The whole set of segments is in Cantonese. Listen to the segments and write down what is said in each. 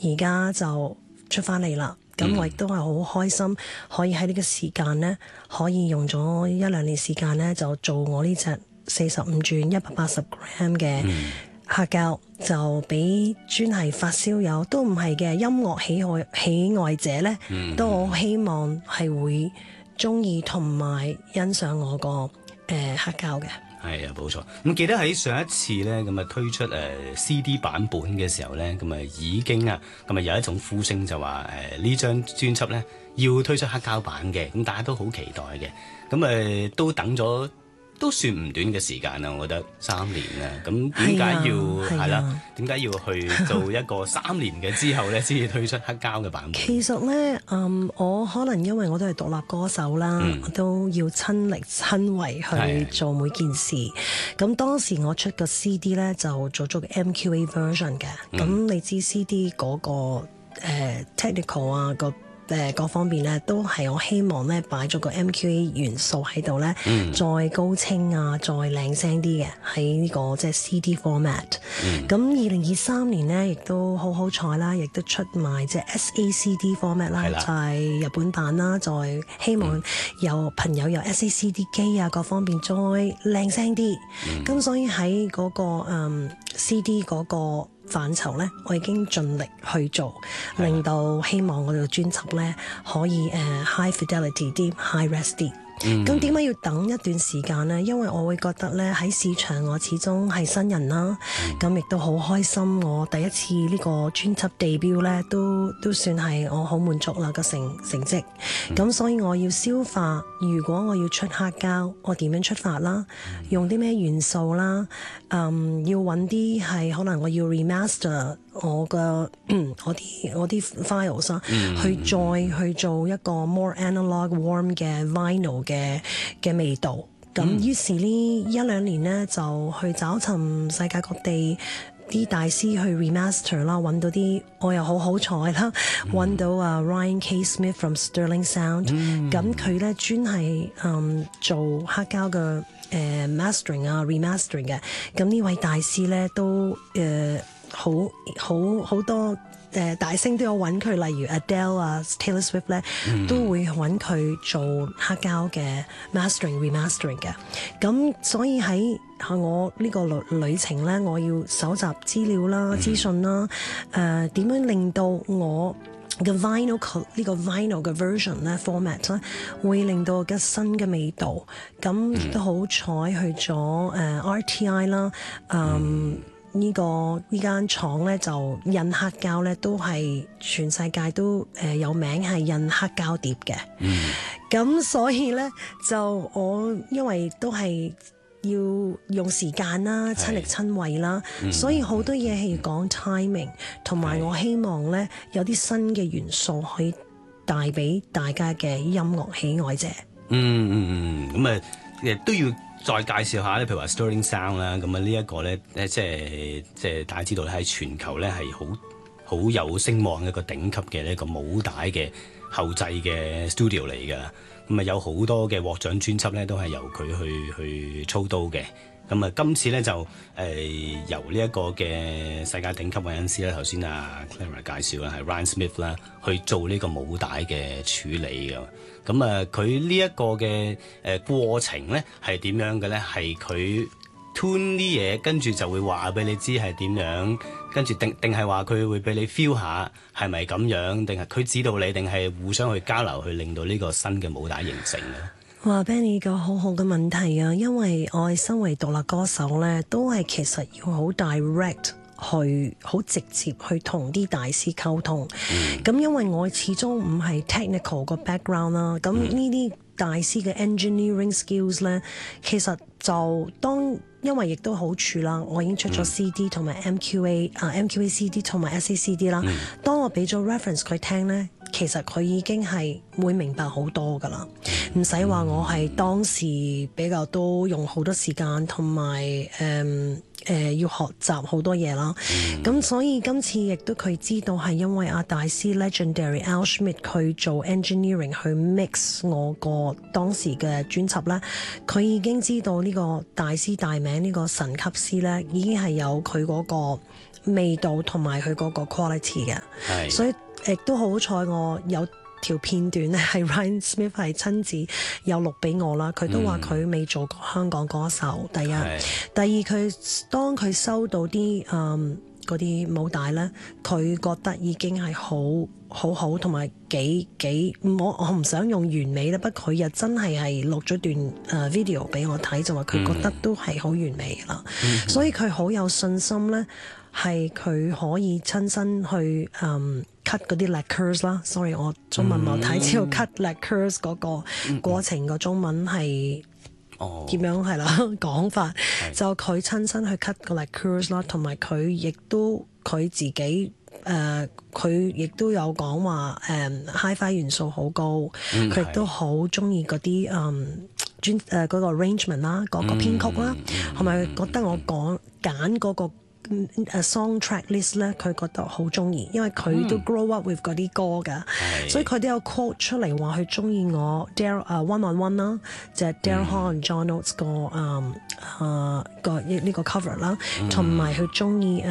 而家就出翻嚟啦。咁我亦都係好開心，可以喺呢個時間呢，可以用咗1-2年時間呢，就做我呢隻45轉180 gram 嘅黑膠，就俾專係發燒友都唔係嘅音樂喜愛者呢，都好希望係會中意同埋欣賞我個黑膠嘅。 係啊，冇錯。咁記得喺上一次咧，咁啊推出CD 版本嘅時候咧，咁啊已經咁啊有一種呼聲就話呢張專輯咧要推出黑膠版嘅，咁大家都好期待嘅。咁都等咗都算唔短嘅時間啦，我覺得3年啦。咁點解要係啦？點解要去做一個3年嘅之後咧，先至推出黑膠嘅版本？ 其實咧，我可能因為我都係獨立歌手啦，我都要親力親為去做每件事。咁當時我出個 CD 咧，就做咗個 MQA version 嘅。咁你知 CD 嗰個technical 啊各方面咧，都係我希望咧擺咗個 MQA 元素喺度咧，再高清啊，再靚聲啲嘅喺呢個即係 CD format。咁2023年咧，亦都好彩啦，亦都出埋即係 SACD format 啦，就係日本版啦。再希望有朋友有 SACD 機啊，各方面再靚聲啲。咁所以喺嗰個CD 嗰個範疇咧，我已經盡力去做，令到希望我哋嘅專輯咧可以high fidelity 啲 high res 啲。咁點解要等一段時間呢？因為我會覺得咧喺市場我始終係新人啦，咁亦都好開心。我第一次呢個專輯 debut 咧，都算係我好滿足啦個成績。咁所以我要消化，如果我要出黑膠，我點樣出發啦？用啲咩元素啦？要揾啲係可能我要 remaster 我啲 files 啊，去再去做一個 more analog warm 嘅 vinyl 嘅味道。咁於是呢1-2年呢，就去找尋世界各地啲大師去 remaster 啦，揾到啲我又好彩啦，揾到Ryan K. Smith from Sterling Sound。咁佢咧專係做黑膠嘅mastering 啊 remastering 嘅。咁呢位大師咧都好多大星都有揾佢，例如 Adele 啊 Taylor Swift 咧，都會揾佢做黑膠嘅 mastering remastering 嘅。咁所以喺我呢個旅程咧，我要搜集資料啦、資訊啦，點樣令到我嘅 vinyl 呢個 vinyl 嘅 version 咧 format 咧，會令到嘅新嘅味道。咁亦都好彩去咗RTI 啦，呢間廠咧就印黑膠咧，都係全世界都有名係印黑膠碟嘅。咁所以咧就我因為都係要用時間啦，親力親為啦，所以好多嘢係要講 timing， 同埋我希望咧有啲新嘅元素可以帶俾大家嘅音樂喜愛者。 咁亦都要再介紹下咧，譬如話 Sterling Sound 啦，咁呢一個咧，即係大家知道咧喺全球咧係好有聲望嘅一個頂級嘅呢個母帶嘅後製嘅 studio 嚟㗎。咁有好多嘅獲獎專輯咧都係由佢去操刀嘅。咁今次咧就由呢一個嘅世界頂級混音師咧，頭先Clara 介紹啦，係 Ryan Smith 啦，去做呢個母帶嘅處理㗎。咁佢呢一個嘅過程咧係點樣嘅咧？係佢 tune 啲嘢，跟住就會話俾你知係點樣，跟住定係話佢會俾你 feel 下係咪咁樣，定係佢指導你，定係互相去交流，去令到呢個新嘅母帶形成咧？ 哇 Benny 個好好嘅問題啊！因為我身為獨立歌手咧，都係其實要好 direct 去好直接去同啲大師溝通。咁因為我始終唔係 technical 個 background 啦，咁呢啲大師嘅 engineering skills 咧，其實就因為亦都好處啦，我已經出咗 CD 同埋 MQA CD 同埋 SACD 啦。當我俾咗 reference 佢聽咧，其實佢已經係會明白好多噶啦，唔使話我係當時比較多用好多時間同埋要學習好多嘢啦。咁所以今次亦都佢知道係因為大師 Legendary Al Schmidt 佢做 engineering 去 mix 我個當時嘅專輯咧，佢已經知道呢個大師大名呢個神級師咧，已經係有佢嗰個味道同埋佢嗰個 quality 嘅，所以亦都好彩我有條片段咧係 Ryan Smith 係親自有錄俾我啦，佢都話佢未做過香港歌手，第一，第二佢當佢收到啲嗰啲母帶咧，佢覺得已經係好同埋幾我唔想用完美咧，不過佢又真係錄咗段video 俾我睇，就話佢覺得都係好完美啦，所以佢好有信心咧，係佢可以親身去cut 嗰啲 lacquers 啦，sorry 我中文冇睇知道 cut lacquers 嗰個過程個中文係點樣係啦講法，就佢親身去 cut 個 lacquers 啦，同埋佢亦都佢自己佢亦都有講話hi-fi 元素好高，佢亦都好中意嗰啲嗰個 arrangement 啦，嗰個編曲啦，同埋覺得我揀嗰個song track list 咧，佢覺得好中意，因為佢都 grow up with 嗰啲歌㗎，所以佢都有 quote 出嚟話佢中意我 Daryl One on One 啦，就係 Daryl Hall John Oates 個呢個 cover 啦，同埋佢中意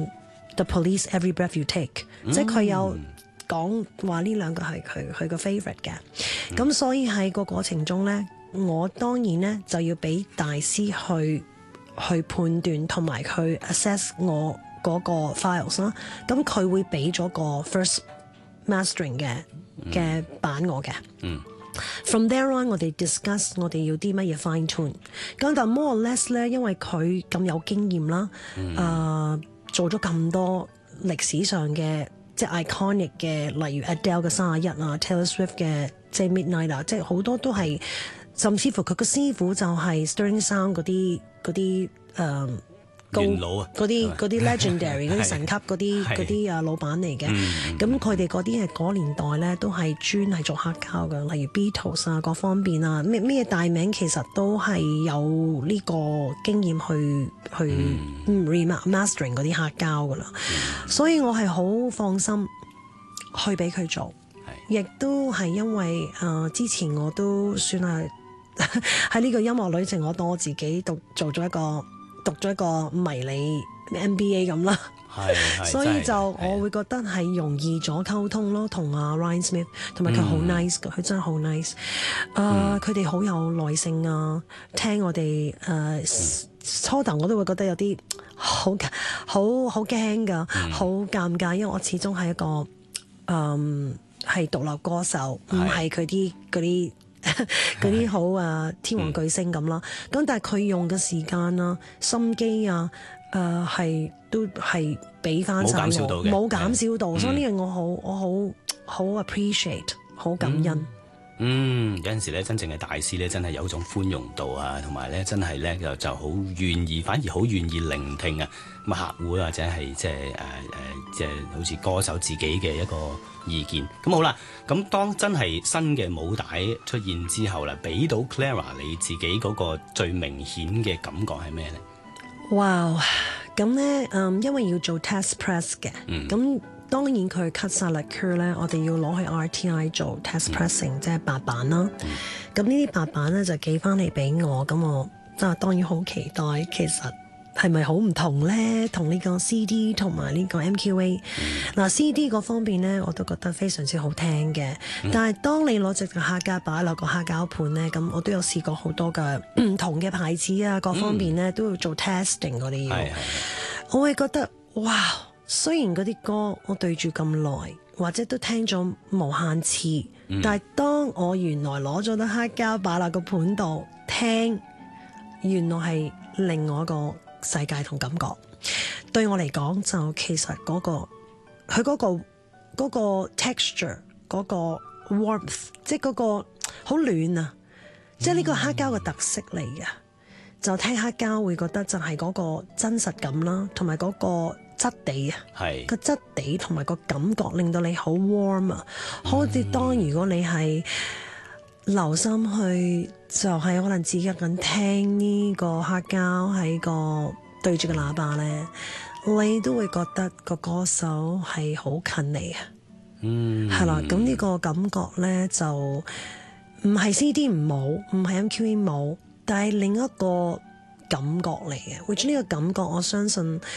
The Police Every Breath You Take，即係佢有講話呢兩個係佢個 favourite 嘅，咁所以喺個過程中咧，我當然咧就要俾大師去判斷同埋去 assess 我嗰個 files 啦，咁佢會俾咗個 first mastering 嘅版我嘅。From there on 我哋 discuss 我哋要啲乜嘢 fine tune， 咁但 more or less 咧，因為佢咁有經驗啦，做咗咁多歷史上嘅即係 iconic 嘅，例如 Adele 嘅31啊 Taylor Swift 嘅即係 Midnight 啊，即係好多都係，甚至乎佢個師傅就係 Sterling Sound 嗰啲元老啊， 嗰啲 legendary 嗰啲神級嗰啲老闆嚟嘅，咁佢哋嗰啲係嗰年代咧都係專係做黑膠嘅，例如 Beatles 啊各方面啊咩大名其實都係有呢個經驗去remastering 嗰啲黑膠噶啦，所以我係好放心去俾佢做，亦都係因為之前我都算係喺呢個音樂旅程，我當我自己讀咗一個迷你 MBA 咁啦，所以就我會覺得係容易咗溝通咯，同阿 Ryan Smith， 同埋佢好 nice 㗎，佢真係好 nice， 佢哋好有耐性啊，聽我哋初頭我都會覺得有啲好驚㗎，好尷尬，因為我始終係一個係獨立歌手，唔係佢啲嗰啲好天王巨星咁啦，咁但係佢用嘅時間啊、心機啊，都係俾翻晒我，冇減少到，所以呢樣我好 appreciate， 好感恩。 有陣時咧，真正嘅大師咧，真係有種寬容度啊，同埋咧，真係咧就好願意，反而好願意聆聽啊，咁客戶或者係即係好似歌手自己嘅一個意見。咁好啦，咁當真係新嘅母帶出現之後啦，俾到 Clara 你自己嗰個最明顯嘅感覺係咩咧？哇！ 咁咧，因為要做 test press 嘅，咁。當然佢 cut 晒 lacquer 咧，我哋要攞去 RTI 做 test pressing，即係白板啦。咁呢啲白板咧就寄翻嚟俾我，咁我當然好期待。其實係咪好唔同咧？同呢個 CD 同埋呢個 MQA。嗱 CD 嗰方面咧，我都覺得非常之好聽嘅。但係當你攞隻黑膠擺落個黑膠盤咧，咁我都有試過好多嘅唔同嘅牌子啊，各方面咧都要做 testing 嗰啲嘢。我會覺得哇！雖然嗰啲歌我對住咁耐，或者都聽咗無限次，但係當我原來攞咗啲黑膠擺落個盤度聽，原來係另外一個世界同感覺。對我嚟講，就其實佢嗰個 texture， 嗰個 warmth， 即係嗰個好暖啊！即係呢個黑膠嘅特色嚟嘅。就聽黑膠會覺得就係嗰個真實感啦，同埋嗰個質地啊，個質地同埋個感覺令到你好 warm 啊，好似當如果你係留心去，就係可能自己一個人聽呢個黑膠喺個對住個喇叭咧，你都會覺得個歌手係好近你啊，係啦，咁呢個感覺咧就唔係 CD 唔冇，唔係 MQA 冇。但係另一個感覺嚟嘅，which 呢個感覺我相信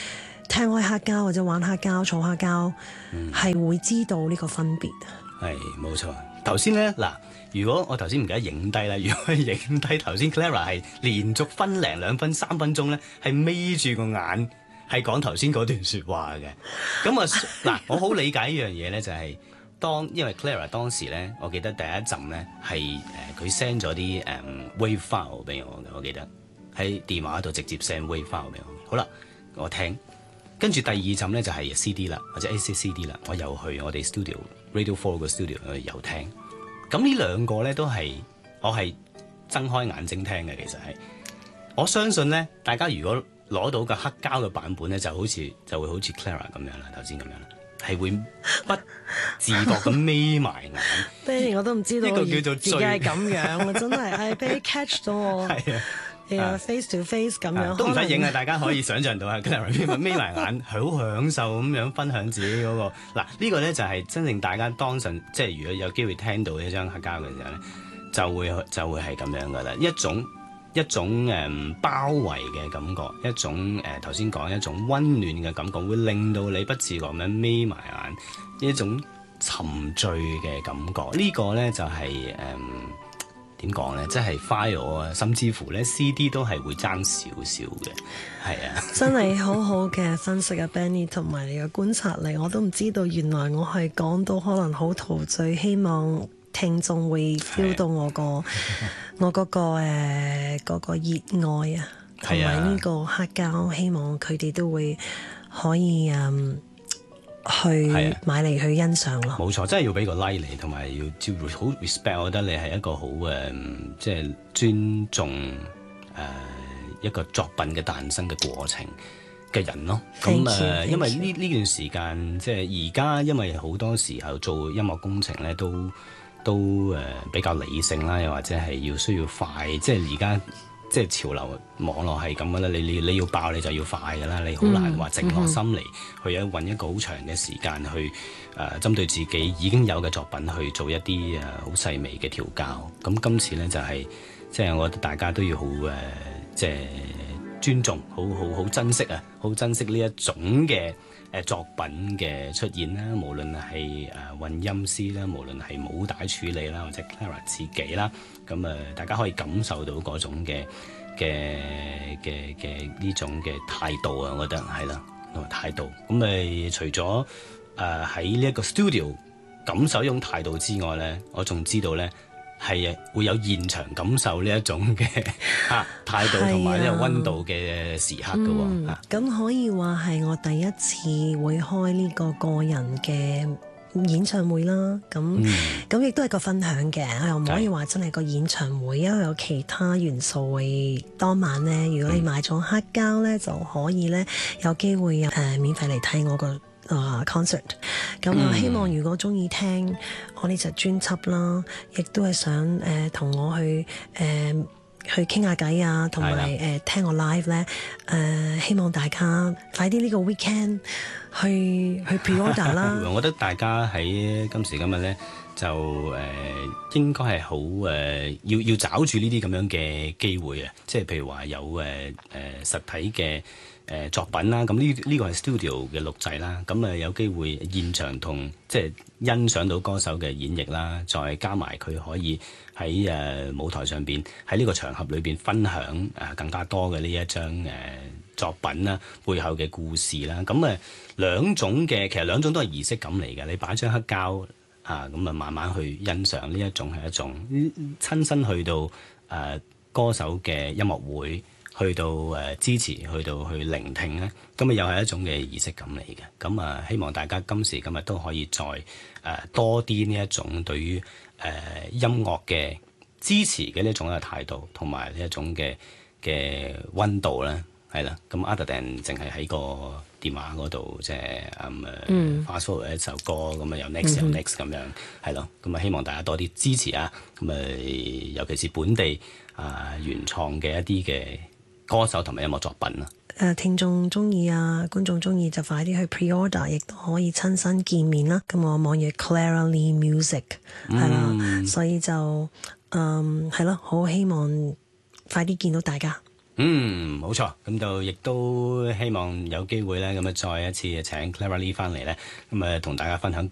聽開黑膠或者玩黑膠、坐黑膠，係會知道呢個分別。 係冇錯。頭先咧嗱，如果我頭先唔記得影低啦，如果影低頭先 Clara 係連續分零2分3分鐘咧，係眯住個眼係講頭先嗰段説話嘅。咁啊嗱，我好理解一樣嘢咧，就係因為 Clara 當時咧，我記得第一陣咧係佢 send 咗啲wave file 俾我嘅，我記得喺電話度直接 send wave file 俾我。好啦，我聽，跟住第二陣咧就係 CD 啦，或者 ACCD 啦，我又去我哋 studio Radio 4個 studio 去又聽。咁呢兩個咧都係我係睜開眼睛聽嘅，其實係我相信咧，大家如果攞到個黑膠嘅版本咧，就會好似 Clara 咁樣啦，頭先咁樣啦，係會不自覺咁眯埋眼。 Benny 我都唔知道， 呢個叫做自己係咁樣，真係俾你 catch 到我。係啊，face to face 咁樣都唔使影啊！大家可以想像到啊 Clara 眯埋眼，係好享受咁樣分享自己嗰個嗱，呢個咧就係真正大家當陣即係如果有機會聽到呢張黑膠嘅時候咧，就會係咁樣噶啦，一種包圍嘅感覺，一種頭先講一種溫暖嘅感覺，會令到你不自覺咁樣眯埋眼，一種沉醉嘅感覺。呢個咧就係點講咧，即係 file 啊，甚至乎咧 CD 都係會爭少少嘅，係啊， 真係好好嘅分析啊 Benny 同埋你嘅觀察力，我都唔知道原來我係講到可能好陶醉，希望聽眾會 feel 到我嗰個熱愛啊，同埋呢個黑膠，希望佢哋都會可以去買嚟去欣賞咯。 冇錯，真係要俾個 like 你，同埋要好 respect。我覺得你係一個好即係尊重一個作品嘅誕生嘅過程嘅人咯。咁因為呢段時間即係而家，因為好多時候做音樂工程咧都比較理性啦，又或者係需要快，即係而家即係潮流網絡係咁噶啦，你要爆你就要快噶啦，你好難話靜落心嚟去揾一個好長嘅時間去針對自己已經有嘅作品去做一啲好細微嘅調校。咁今次咧就係即係我覺得大家都要好即係尊重，好珍惜啊，好珍惜呢一種嘅作品嘅出現啦，無論係混音師啦，無論係母帶處理啦，或者 Clara 自己啦，咁大家可以感受到嗰種嘅呢種嘅態度啊，我覺得係啦，態度。咁除咗喺呢一個 studio 感受呢種態度之外咧，我仲知道咧係會有現場感受呢一種嘅態度同埋呢個溫度嘅時刻㗎喎。 咁可以話係我第一次會開呢個人嘅演唱會啦。咁亦都係個分享嘅，我又唔可以話真係個演唱會，因為有其他元素會當晚咧。如果你買咗黑膠咧，就可以咧有機會免費嚟睇我個concert。咁希望如果中意聽我呢隻專輯啦，亦都係想同我去傾下偈啊，同埋聽我 live 咧，希望大家快啲呢個 weekend 去 pre-order 啦。 我覺得大家喺今時今日咧，就應該係好要找住呢啲咁樣嘅機會啊！即係譬如話有實體嘅作品啦，咁呢個係 studio 嘅錄製啦，咁有機會現場同即係欣賞到歌手嘅演繹啦，再加埋佢可以喺舞台上邊喺呢個場合裏邊分享更加多嘅呢一張作品啦，背後嘅故事啦，咁其實兩種都係儀式感嚟嘅。你擺張黑膠咁慢慢去欣賞呢一種係一種親身去到歌手嘅音樂會。去到支持，去到去聆聽咧，咁又係一種嘅儀式感嚟嘅。咁希望大家今時今日都可以再多啲呢一種對於音樂嘅支持嘅呢一種嘅態度，同埋呢一種嘅溫度咧，係啦。咁 other than 淨係喺個電話嗰度即係fast forward 一首歌咁有 next 有 next 咁樣係咯。咁希望大家多啲支持啊。咁尤其是本地原創嘅一啲嘅歌手同埋音樂作品啦。 聽眾中意觀眾中意就快啲去 pre-order， 亦都可以親身見面啦。咁我網頁 Clara Lee Music 係啦，所以就係咯，好希望快啲見到大家。 冇錯，咁就亦都希望有機會咧，咁啊再一次請 Clara Lee 翻嚟咧，咁啊同大家分享